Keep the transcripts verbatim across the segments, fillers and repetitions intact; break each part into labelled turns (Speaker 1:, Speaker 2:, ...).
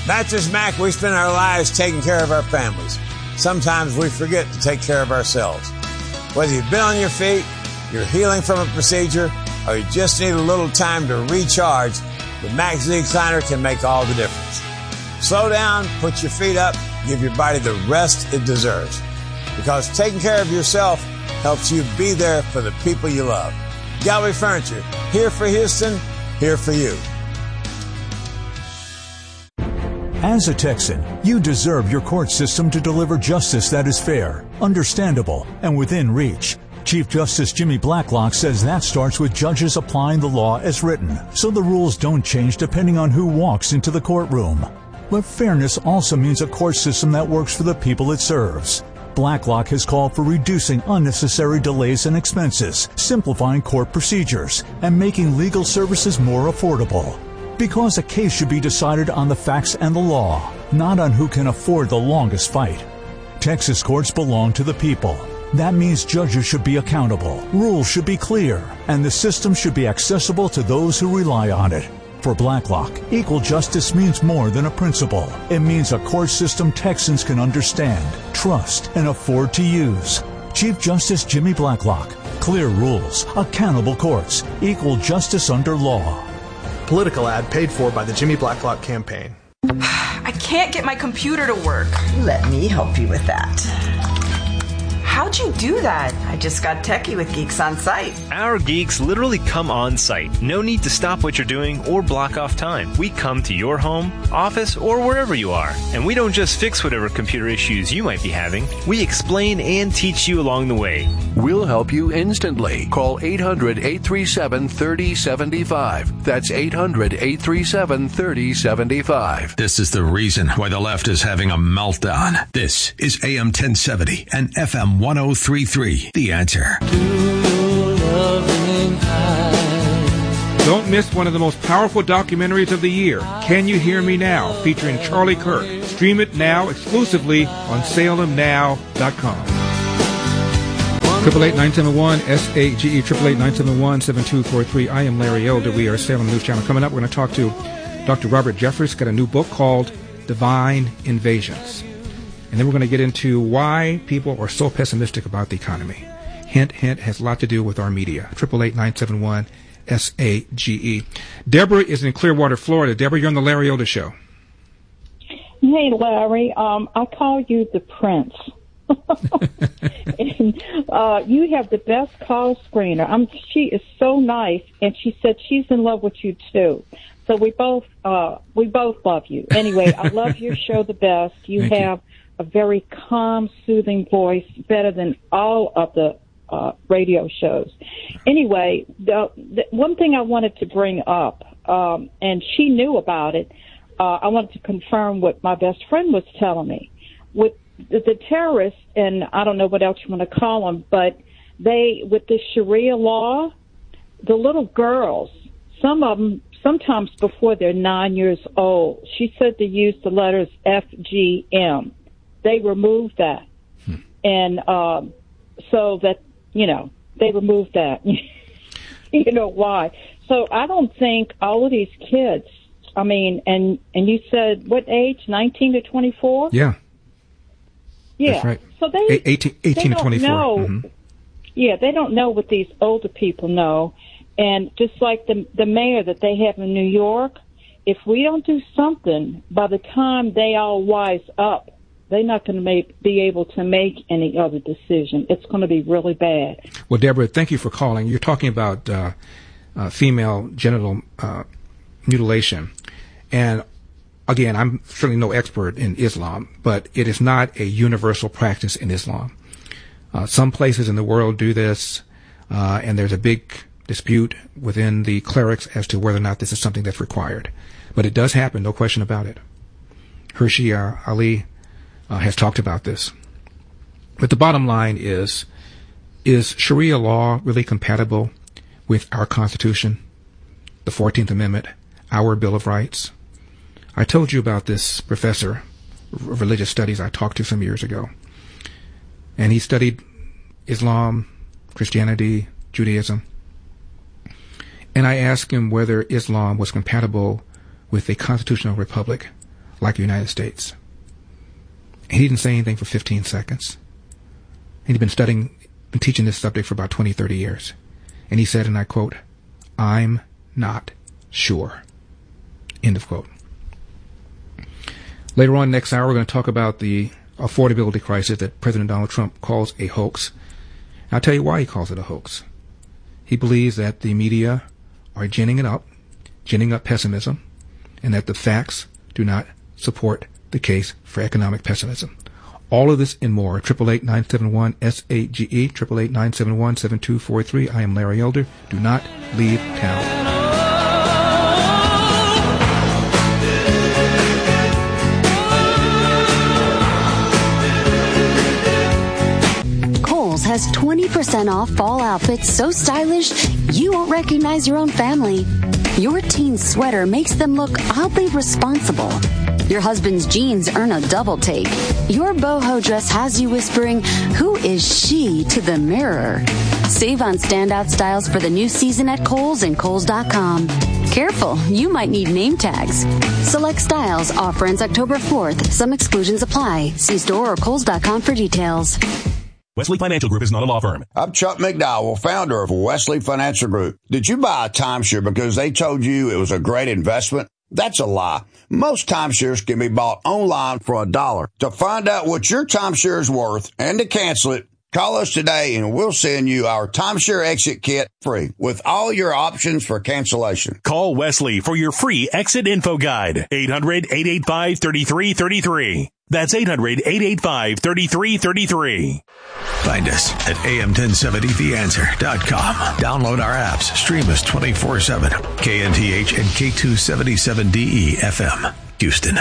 Speaker 1: Mattress Mac, we spend our lives taking care of our families. Sometimes we forget to take care of ourselves. Whether you've been on your feet, you're healing from a procedure, or you just need a little time to recharge, the Mac Z-Recliner can make all the difference. Slow down, put your feet up, give your body the rest it deserves. Because taking care of yourself helps you be there for the people you love. Gallery Furniture, here for Houston, here for you.
Speaker 2: As a Texan, you deserve your court system to deliver justice that is fair, understandable, and within reach. Chief Justice Jimmy Blacklock says that starts with judges applying the law as written, so the rules don't change depending on who walks into the courtroom. But fairness also means a court system that works for the people it serves. Blacklock has called for reducing unnecessary delays and expenses, simplifying court procedures, and making legal services more affordable. Because a case should be decided on the facts and the law, not on who can afford the longest fight. Texas courts belong to the people. That means judges should be accountable, rules should be clear, and the system should be accessible to those who rely on it. For Blacklock, equal justice means more than a principle. It means a court system Texans can understand, trust, and afford to use. Chief Justice Jimmy Blacklock. Clear rules, accountable courts, equal justice under law.
Speaker 3: Political ad paid for by the Jimmy Blacklock campaign.
Speaker 4: I can't get my computer to work.
Speaker 5: Let me help you with that.
Speaker 4: How'd you do that?
Speaker 5: I just got techie with Geeks on Site.
Speaker 6: Our geeks literally come on site. No need to stop what you're doing or block off time. We come to your home, office, or wherever you are. And we don't just fix whatever computer issues you might be having. We explain and teach you along the way.
Speaker 7: We'll help you instantly. Call eight hundred, eight three seven, three oh seven five. That's eight hundred, eight three seven, three oh seven five.
Speaker 8: This is the reason why the left is having a meltdown. This is A M ten seventy and F M one oh three point three. The Answer.
Speaker 9: Don't miss one of the most powerful documentaries of the year, Can You Hear Me Now, featuring Charlie Kirk. Stream it now exclusively on Salem Now dot com. Triple eight nine seven one S A G E triple eight nine seven one seven two four three. I am Larry Elder. We are Salem News Channel. Coming up, we're going to talk to Doctor Robert Jeffress. Got a new book called Divine Invasions. And then we're going to get into why people are so pessimistic about the economy. Hint, hint, has a lot to do with our media. Triple eight nine seven one S A G E. Deborah is in Clearwater, Florida. Deborah, you're on the Larry Elder Show.
Speaker 10: Hey, Larry. Um, I call you the Prince. and, uh, you have the best call screener. Um, she is so nice, and she said she's in love with you too. So we both, uh, we both love you. Anyway, I love your show the best. You
Speaker 9: Thank
Speaker 10: have
Speaker 9: you.
Speaker 10: a very calm, soothing voice, better than all of the uh, radio shows. Anyway, the, the one thing I wanted to bring up, um, and she knew about it. Uh, I wanted to confirm what my best friend was telling me. With the, the terrorists, and I don't know what else you want to call them, but they, with the Sharia law, the little girls, some of them, sometimes before they're nine years old, she said to use the letters F G M. They removed that. Hmm. And um, so that, you know, they removed that. You know why. So I don't think all of these kids, I mean, and, and you said what age, nineteen to twenty-four?
Speaker 9: Yeah.
Speaker 10: Yeah.
Speaker 9: That's right.
Speaker 10: So they,
Speaker 9: A- eighteen, eighteen
Speaker 10: they
Speaker 9: to twenty-four.
Speaker 10: Know,
Speaker 9: mm-hmm.
Speaker 10: Yeah, they don't know what these older people know. And just like the the mayor that they have in New York, if we don't do something, by the time they all wise up, they're not going to make, be able to make any other decision. It's going to be really bad.
Speaker 9: Well, Deborah, thank you for calling. You're talking about uh, uh, female genital uh, mutilation. And again, I'm certainly no expert in Islam, but it is not a universal practice in Islam. Uh, some places in the world do this, uh, and there's a big dispute within the clerics as to whether or not this is something that's required. But it does happen, no question about it. Hershey uh, Ali uh, has talked about this. But the bottom line is, is Sharia law really compatible with our Constitution, the fourteenth Amendment, our Bill of Rights? I told you about this professor of religious studies I talked to some years ago. And he studied Islam, Christianity, Judaism. And I asked him whether Islam was compatible with a constitutional republic like the United States. And he didn't say anything for fifteen seconds. And he'd been studying, been teaching this subject for about twenty, thirty years. And he said, and I quote, "I'm not sure." End of quote. Later on next hour, we're going to talk about the affordability crisis that President Donald Trump calls a hoax. And I'll tell you why he calls it a hoax. He believes that the media are ginning it up, ginning up pessimism, and that the facts do not support the case for economic pessimism. All of this and more. eight eight eight, nine seven one, S eight G E, eight eight eight, nine seven one, seven two four three. I am Larry Elder. Do not leave town.
Speaker 11: Has twenty percent off fall outfits so stylish you won't recognize your own family. Your teen's sweater makes them look oddly responsible. Your husband's jeans earn a double take. Your boho dress has you whispering, "Who is she?" to the mirror. Save on standout styles for the new season at Kohl's and Kohl's dot com. Careful, you might need name tags. Select styles. Offer ends October fourth. Some exclusions apply. See store or Kohl's dot com for details.
Speaker 12: Wesley Financial Group is not a law firm.
Speaker 13: I'm Chuck McDowell, founder of Wesley Financial Group. Did you buy a timeshare because they told you it was a great investment? That's a lie. Most timeshares can be bought online for a dollar. To find out what your timeshare is worth and to cancel it, call us today and we'll send you our timeshare exit kit free with all your options for cancellation.
Speaker 12: Call Wesley for your free exit info guide. eight hundred, eight eight five, three three three three. That's eight hundred, eight eight five, three three three three.
Speaker 8: Find us at A M ten seventy the answer dot com. Download our apps. Stream us twenty-four seven. K N T H and K two seventy-seven D E F M. Houston.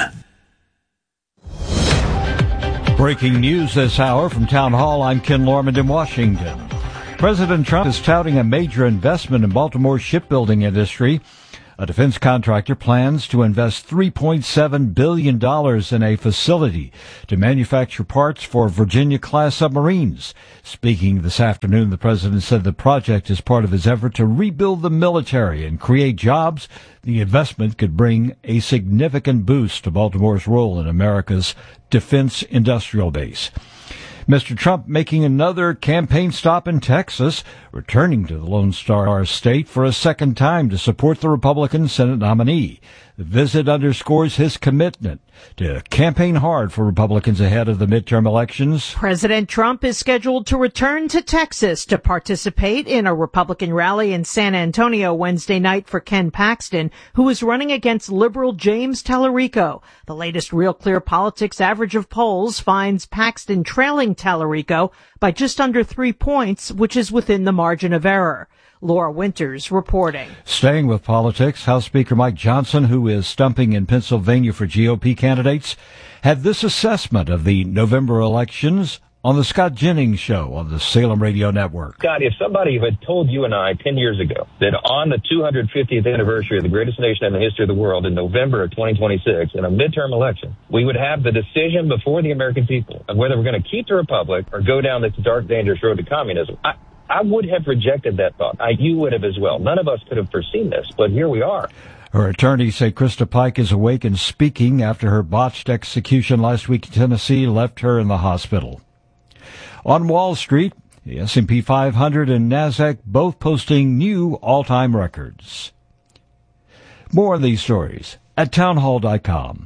Speaker 14: Breaking news this hour from Town Hall. I'm Ken Lorman in Washington. President Trump is touting a major investment in Baltimore's shipbuilding industry. A defense contractor plans to invest three point seven billion dollars in a facility to manufacture parts for Virginia-class submarines. Speaking this afternoon, the president said the project is part of his effort to rebuild the military and create jobs. The investment could bring a significant boost to Baltimore's role in America's defense industrial base. Mister Trump making another campaign stop in Texas, returning to the Lone Star State for a second time to support the Republican Senate nominee. The visit underscores his commitment to campaign hard for Republicans ahead of the midterm elections.
Speaker 15: President Trump is scheduled to return to Texas to participate in a Republican rally in San Antonio Wednesday night for Ken Paxton, who is running against liberal James Tallarico. The latest Real Clear Politics average of polls finds Paxton trailing Tallarico by just under three points, which is within the margin of error. Laura Winters reporting.
Speaker 14: Staying with politics, House Speaker Mike Johnson, who is stumping in Pennsylvania for G O P candidates, had this assessment of the November elections on the Scott Jennings Show on the Salem Radio Network.
Speaker 16: Scott, if somebody had told you and I ten years ago that on the two hundred fiftieth anniversary of the greatest nation in the history of the world in November of twenty twenty-six, in a midterm election, we would have the decision before the American people of whether we're going to keep the republic or go down this dark, dangerous road to communism, I, I would have rejected that thought. I, you would have as well. None of us could have foreseen this, but here we are.
Speaker 14: Her attorneys say Krista Pike is awake and speaking after her botched execution last week in Tennessee left her in the hospital. On Wall Street, the S and P five hundred and NASDAQ both posting new all-time records. More of these stories at townhall dot com.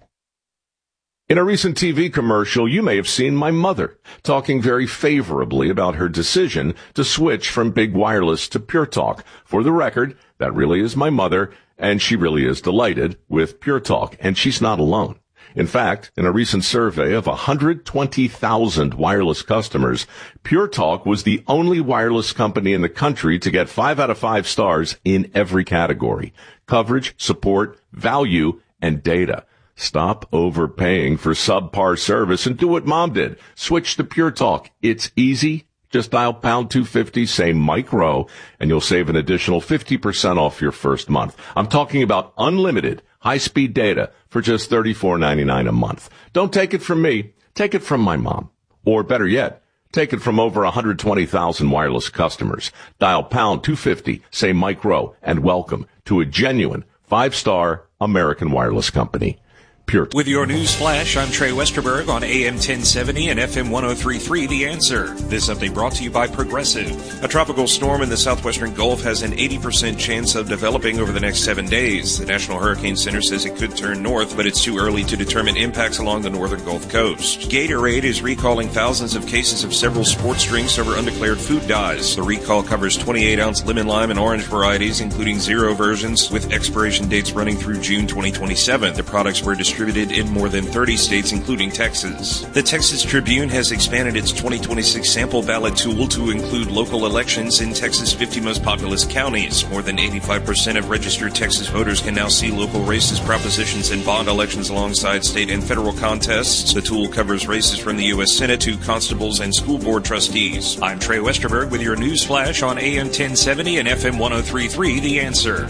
Speaker 17: In a recent T V commercial, you may have seen my mother talking very favorably about her decision to switch from Big Wireless to Pure Talk. For the record, that really is my mother, and she really is delighted with Pure Talk, and she's not alone. In fact, in a recent survey of one hundred twenty thousand wireless customers, Pure Talk was the only wireless company in the country to get five out of five stars in every category: coverage, support, value, and data. Stop overpaying for subpar service and do what Mom did. Switch to Pure Talk. It's easy. Just dial pound two fifty, say Mike Rowe, and you'll save an additional fifty percent off your first month. I'm talking about unlimited high-speed data for just thirty-four ninety-nine a month. Don't take it from me. Take it from my mom. Or better yet, take it from over one hundred twenty thousand wireless customers. Dial pound two fifty, say Mike Rowe, and welcome to a genuine five-star American wireless company. Pure.
Speaker 18: With your news flash, I'm Trey Westerberg on A M ten seventy and F M ten thirty-three The Answer. This update brought to you by Progressive. A tropical storm in the southwestern Gulf has an eighty percent chance of developing over the next seven days. The National Hurricane Center says it could turn north, but it's too early to determine impacts along the northern Gulf Coast. Gatorade is recalling thousands of cases of several sports drinks over undeclared food dyes. The recall covers twenty-eight ounce lemon, lime, and orange varieties, including zero versions, with expiration dates running through June twenty twenty-seven. The products were distributed in more than thirty states, including Texas. The Texas Tribune has expanded its twenty twenty-six sample ballot tool to include local elections in Texas' fifty most populous counties. More than eighty-five percent of registered Texas voters can now see local races, propositions, and bond elections alongside state and federal contests. The tool covers races from the U S Senate to constables and school board trustees. I'm Trey Westerberg with your news flash on A M ten seventy and F M ten thirty-three The Answer.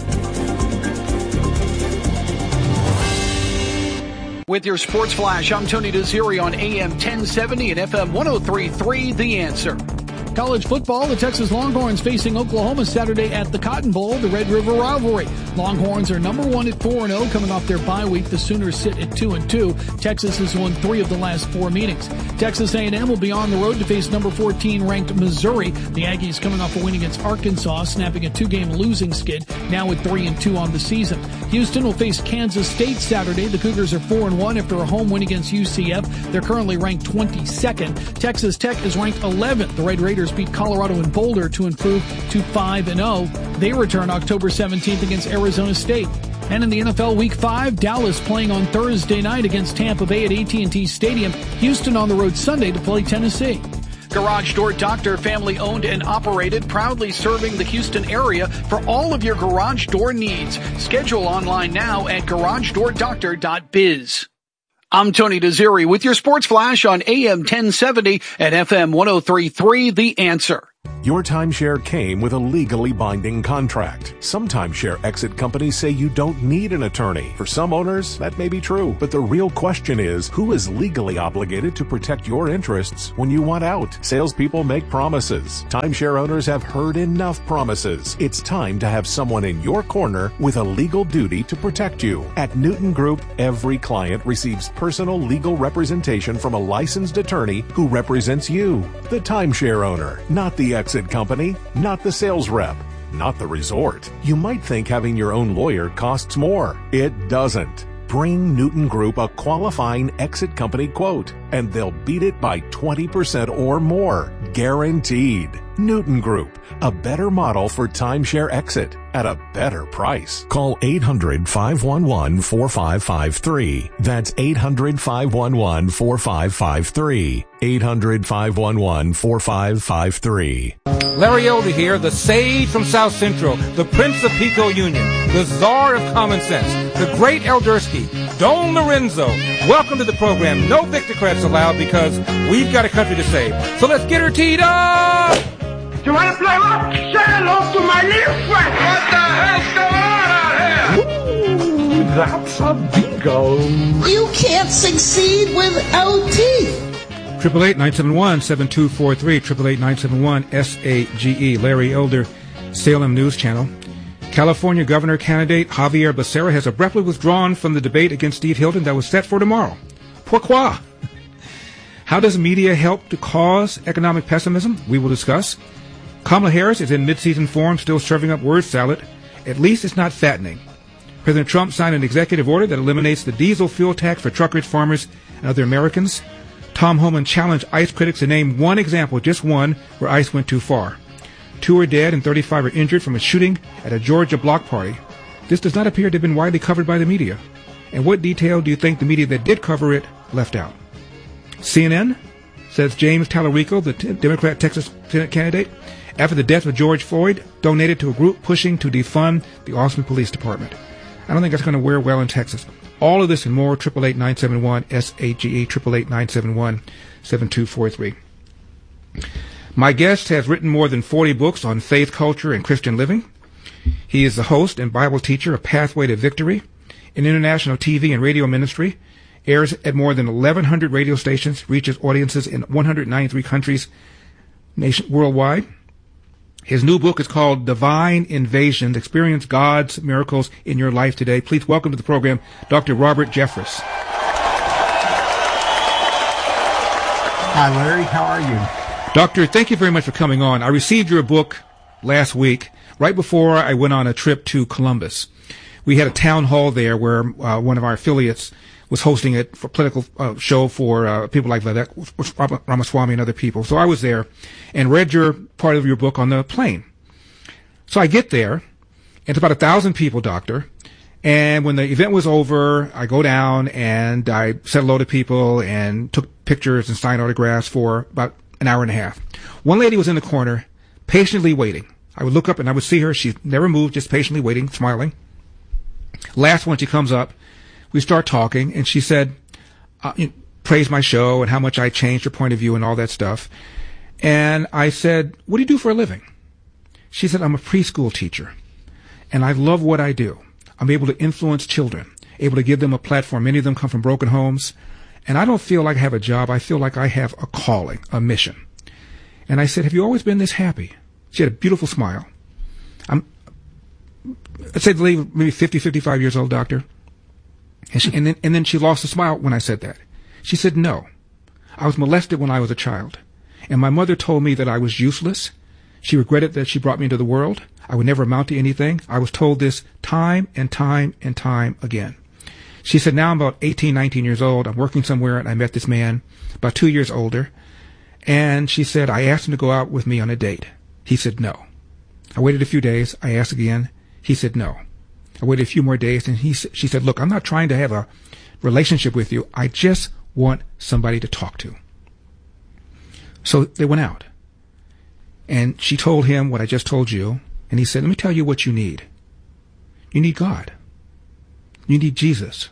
Speaker 19: With your sports flash, I'm Tony Desiri on A M ten seventy and F M ten thirty-three The Answer.
Speaker 20: College football, the Texas Longhorns facing Oklahoma Saturday at the Cotton Bowl, the Red River rivalry. Longhorns are number one at four and oh coming off their bye week. The Sooners sit at two and two. Texas has won three of the last four meetings. Texas A and M will be on the road to face number fourteen ranked Missouri. The Aggies coming off a win against Arkansas, snapping a two-game losing skid, now at three and two on the season. Houston will face Kansas State Saturday. The Cougars are four and one after a home win against U C F. They're currently ranked twenty-second. Texas Tech is ranked eleventh. The Red Raiders beat Colorado and Boulder to improve to five and oh. They return October seventeenth against Arizona State. And in the N F L Week five, Dallas playing on Thursday night against Tampa Bay at A T and T Stadium. Houston on the road Sunday to play Tennessee.
Speaker 19: Garage Door Doctor, family owned and operated, proudly serving the Houston area for all of your garage door needs. Schedule online now at garage door doctor dot biz. I'm Tony Desiri with your sports flash on A M ten seventy and F M ten thirty-three The Answer.
Speaker 21: Your timeshare came with a legally binding contract. Some timeshare exit companies say you don't need an attorney. For some owners, that may be true. But the real question is, who is legally obligated to protect your interests when you want out? Salespeople make promises. Timeshare owners have heard enough promises. It's time to have someone in your corner with a legal duty to protect you. At Newton Group, every client receives personal legal representation from a licensed attorney who represents you, the timeshare owner, not the exit company, not the sales rep, not the resort. You might think having your own lawyer costs more. It doesn't. Bring Newton Group a qualifying exit company quote, and they'll beat it by twenty percent or more. Guaranteed. Newton Group, a better model for timeshare exit at a better price. Call eight hundred, five one one, four five five three. That's eight hundred, five one one, four five five three. eight hundred, five one one, four five five three.
Speaker 9: Larry Elder here, the sage from South Central, the Prince of Pico Union, the czar of common sense, the great Eldersky, Don Lorenzo. Welcome to the program. No Victorcrats allowed because we've got a country to save. So let's get her teed up!
Speaker 22: You want to play rock? Say hello to my little friend. What the hell's going on out here?
Speaker 23: Ooh, that's a bingo.
Speaker 24: You can't succeed without teeth.
Speaker 9: Triple eight nine seven one seven two four three. Triple eight nine seven one S A G E. Larry Elder, Salem News Channel. California governor candidate Javier Becerra has abruptly withdrawn from the debate against Steve Hilton that was set for tomorrow. Pourquoi? How does media help to cause economic pessimism? We will discuss. Kamala Harris is in mid-season form, still serving up word salad. At least it's not fattening. President Trump signed an executive order that eliminates the diesel fuel tax for truckers, farmers, and other Americans. Tom Homan challenged ICE critics to name one example, just one, where ICE went too far. Two are dead and thirty-five are injured from a shooting at a Georgia block party. This does not appear to have been widely covered by the media. And what detail do you think the media that did cover it left out? C N N says James Tallarico, the t- Democrat Texas Senate candidate, after the death of George Floyd, donated to a group pushing to defund the Austin Police Department. I don't think that's going to wear well in Texas. All of this and more, triple eight nine seven one S A G E, triple eight nine seven one seven two four three. My guest has written more than forty books on faith, culture, and Christian living. He is the host and Bible teacher of Pathway to Victory, an international T V and radio ministry, airs at more than eleven hundred radio stations, reaches audiences in one hundred ninety-three countries nation, worldwide. His new book is called Divine Invasions, Experience God's Miracles in Your Life Today. Please welcome to the program Doctor Robert Jeffress.
Speaker 1: Hi, Larry. How are you?
Speaker 9: Doctor, thank you very much for coming on. I received your book last week, right before I went on a trip to Columbus. We had a town hall there where uh, one of our affiliates was hosting it for a political uh, show for uh, people like Vivek Ramaswamy and other people. So I was there and read your part of your book on the plane. So I get there, and it's about a thousand people, Doctor. And when the event was over, I go down and I said hello to people and took pictures and signed autographs for about an hour and a half. One lady was in the corner, patiently waiting. I would look up and I would see her. She never moved, just patiently waiting, smiling. Last one, she comes up. We start talking, and she said, uh, you know, praised my show and how much I changed her point of view and all that stuff. And I said, what do you do for a living? She said, I'm a preschool teacher, and I love what I do. I'm able to influence children, able to give them a platform. Many of them come from broken homes, and I don't feel like I have a job. I feel like I have a calling, a mission. And I said, have you always been this happy? She had a beautiful smile. I'm, I'd say the lady maybe fifty, fifty-five years old, Doctor. And, she, and, then, and then she lost a smile when I said that. She said, no, I was molested when I was a child, and my mother told me that I was useless. She regretted that she brought me into the world. I would never amount to anything. I was told this time and time and time again. She said, now I'm about eighteen, nineteen years old. I'm working somewhere, and I met this man about two years older. And she said, I asked him to go out with me on a date. He said no. I waited a few days. I asked again. He said no. I waited a few more days, and he, she said, look, I'm not trying to have a relationship with you. I just want somebody to talk to. So they went out. And she told him what I just told you. And he said, let me tell you what you need. You need God. You need Jesus.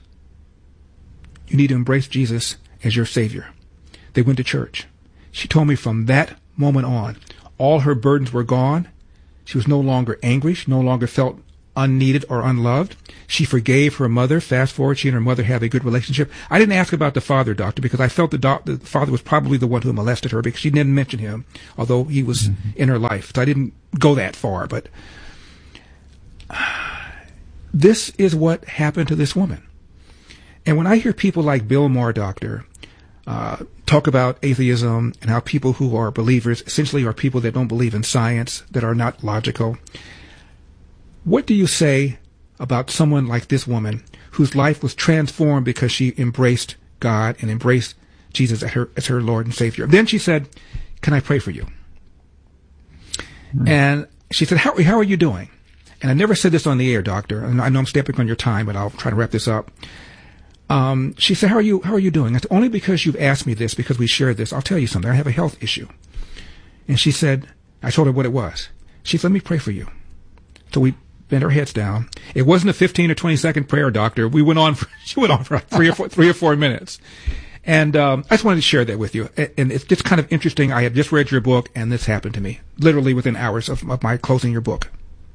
Speaker 9: You need to embrace Jesus as your Savior. They went to church. She told me from that moment on, all her burdens were gone. She was no longer angry. She no longer felt unneeded or unloved. She forgave her mother. Fast forward, she and her mother have a good relationship. I didn't ask about the father, Doctor, because I felt the, doc- the father was probably the one who molested her, because she didn't mention him, although he was mm-hmm. in her life. So I didn't go that far. But this is what happened to this woman. And when I hear people like Bill Maher, Doctor, uh, talk about atheism and how people who are believers essentially are people that don't believe in science, that are not logical, what do you say about someone like this woman whose life was transformed because she embraced God and embraced Jesus as her, as her Lord and Savior? Then she said, can I pray for you? Mm-hmm. And she said, how, how are you doing? And I never said this on the air, Doctor, and I know I'm stepping on your time, but I'll try to wrap this up. Um, she said, how are you, how are you doing? I said, only because you've asked me this, because we shared this, I'll tell you something. I have a health issue. And she said, I told her what it was. She said, let me pray for you. So we bent our heads down. It wasn't a fifteen or twenty second prayer, Doctor. We went on for, she went on for three or four, three or four minutes. And, um, I just wanted to share that with you. And it's just kind of interesting. I had just read your book, and this happened to me, literally within hours of, of my closing your book.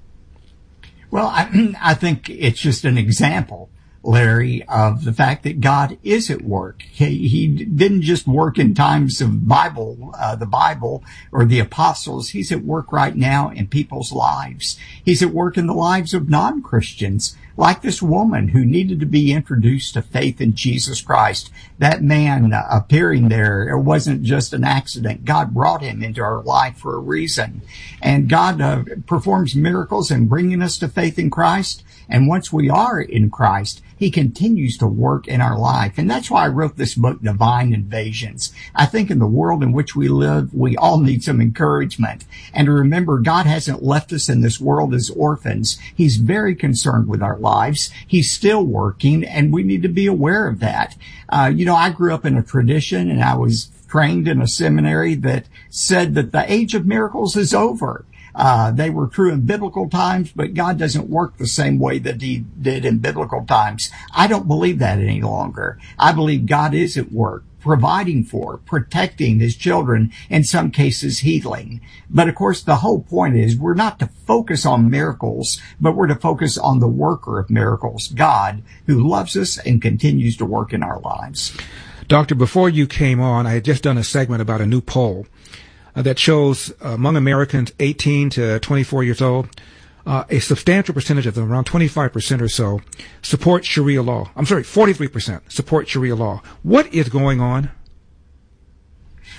Speaker 1: Well, I, I think it's just an example, Larry, of the fact that God is at work. He, he didn't just work in times of Bible, uh, the Bible or the apostles. He's at work right now in people's lives. He's at work in the lives of non-Christians, like this woman who needed to be introduced to faith in Jesus Christ. That man uh, appearing there, it wasn't just an accident. God brought him into our life for a reason. And God uh, performs miracles in bringing us to faith in Christ. And once we are in Christ, He continues to work in our life. And that's why I wrote this book, Divine Invasions. I think in the world in which we live, we all need some encouragement. And to remember, God hasn't left us in this world as orphans. He's very concerned with our lives. He's still working, and we need to be aware of that. Uh, you know, I grew up in a tradition, and I was trained in a seminary that said that the age of miracles is over. Uh, they were true in biblical times, but God doesn't work the same way that He did in biblical times. I don't believe that any longer. I believe God is at work, providing for, protecting His children, in some cases healing. But of course, the whole point is we're not to focus on miracles, but we're to focus on the worker of miracles, God, who loves us and continues to work in our lives.
Speaker 9: Doctor, before you came on, I had just done a segment about a new poll Uh, that shows uh, among Americans eighteen to twenty-four years old, uh, a substantial percentage of them, around twenty-five percent or so, support Sharia law. I'm sorry, forty-three percent support Sharia law. What is going on?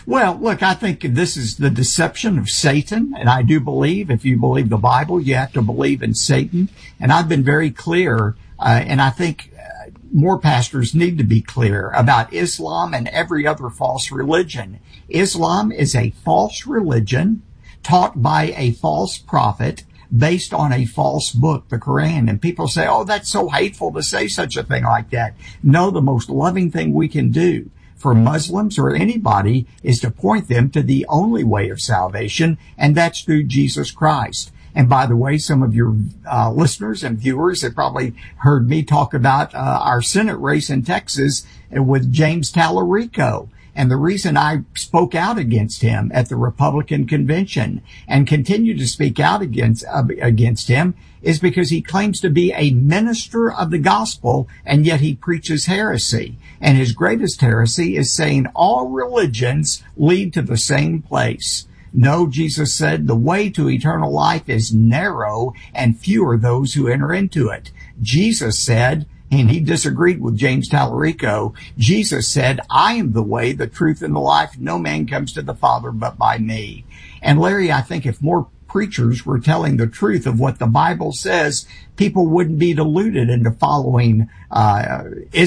Speaker 1: Well, look, I think this is the deception of Satan, and I do believe, if you believe the Bible, you have to believe in Satan. And I've been very clear, uh, and I think uh, more pastors need to be clear about Islam and every other false religion. Islam is a false religion taught by a false prophet based on a false book, the Quran. And people say, oh, that's so hateful to say such a thing like that. No, the most loving thing we can do for Muslims or anybody is to point them to the only way of salvation, and that's through Jesus Christ. And by the way, some of your uh, listeners and viewers have probably heard me talk about uh, our Senate race in Texas with James Tallarico. And the reason I spoke out against him at the Republican convention and continue to speak out against uh, against him is because he claims to be a minister of the gospel, and yet he preaches heresy. And his greatest heresy is saying all religions lead to the same place. No, Jesus said, the way to eternal life is narrow, and few are those who enter into it. Jesus said, and he disagreed with James Tallarico, Jesus said, I am the way, the truth, and the life. No man comes to the Father but by me. And Larry, I think if more preachers were telling the truth of what the Bible says, people wouldn't be deluded into following uh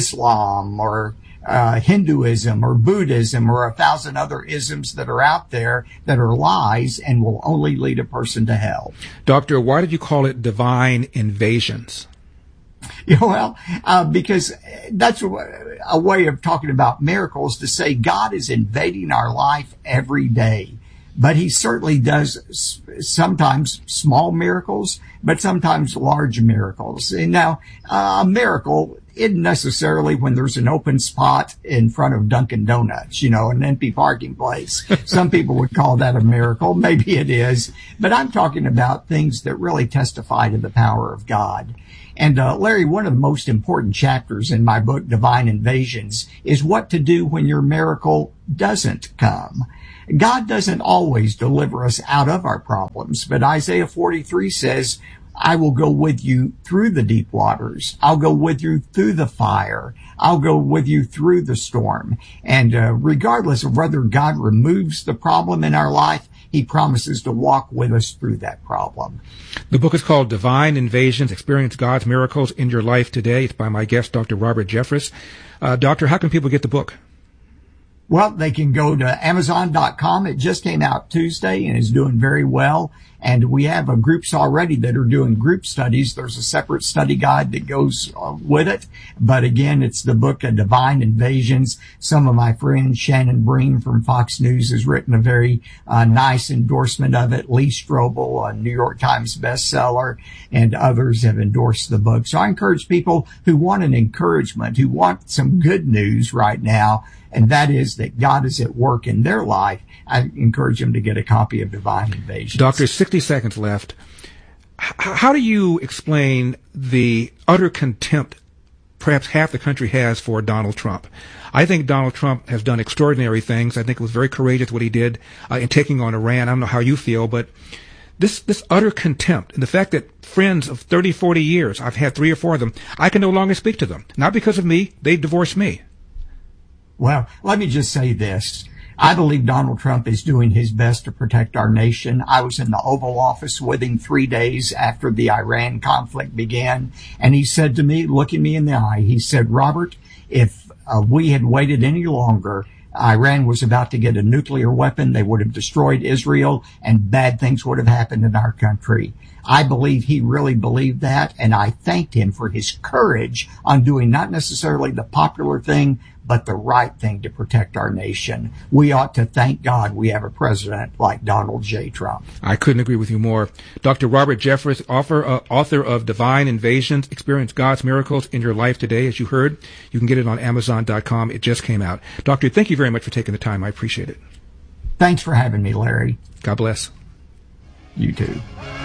Speaker 1: Islam or uh Hinduism or Buddhism or a thousand other isms that are out there that are lies and will only lead a person to hell.
Speaker 9: Doctor, why did you call it divine invasions?
Speaker 1: Yeah, well, uh, because that's a, a way of talking about miracles, to say God is invading our life every day. But he certainly does s- sometimes small miracles, but sometimes large miracles. And now, uh, a miracle isn't necessarily when there's an open spot in front of Dunkin' Donuts, you know, an empty parking place. Some people would call that a miracle. Maybe it is. But I'm talking about things that really testify to the power of God. And, uh, Larry, one of the most important chapters in my book, Divine Invasions, is what to do when your miracle doesn't come. God doesn't always deliver us out of our problems, but Isaiah forty-three says, I will go with you through the deep waters. I'll go with you through the fire. I'll go with you through the storm. And uh, regardless of whether God removes the problem in our life, he promises to walk with us through that problem.
Speaker 9: The book is called Divine Invasions, Experience God's Miracles in Your Life Today. It's by my guest, Doctor Robert Jeffress. Uh, doctor, how can people get the book?
Speaker 1: Well, they can go to Amazon dot com. It just came out Tuesday and is doing very well. And we have uh, groups already that are doing group studies. There's a separate study guide that goes uh, with it. But again, it's the book of Divine Invasions. Some of my friends, Shannon Bream from Fox News, has written a very uh, nice endorsement of it. Lee Strobel, a New York Times bestseller, and others have endorsed the book. So I encourage people who want an encouragement, who want some good news right now, and that is that God is at work in their life. I encourage them to get a copy of Divine Invasions.
Speaker 9: Doctor, sixty seconds left. H- how do you explain the utter contempt perhaps half the country has for Donald Trump? I think Donald Trump has done extraordinary things. I think it was very courageous what he did uh, in taking on Iran. I don't know how you feel, but this this utter contempt and the fact that friends of thirty, forty years, I've had three or four of them, I can no longer speak to them. Not because of me. They divorced me.
Speaker 1: Well, let me just say this. I believe Donald Trump is doing his best to protect our nation. I was in the Oval Office with him three days after the Iran conflict began, and he said to me, looking me in the eye, he said, Robert, if uh, we had waited any longer, Iran was about to get a nuclear weapon. They would have destroyed Israel, and bad things would have happened in our country. I believe he really believed that, and I thanked him for his courage on doing not necessarily the popular thing, but the right thing to protect our nation. We ought to thank God we have a president like Donald J. Trump.
Speaker 9: I couldn't agree with you more. Doctor Robert Jeffress, author, uh, author of Divine Invasions, Experience God's Miracles in Your Life Today. As you heard, you can get it on Amazon dot com. It just came out. Doctor, thank you very much for taking the time. I appreciate it.
Speaker 1: Thanks for having me, Larry.
Speaker 9: God bless.
Speaker 1: You too.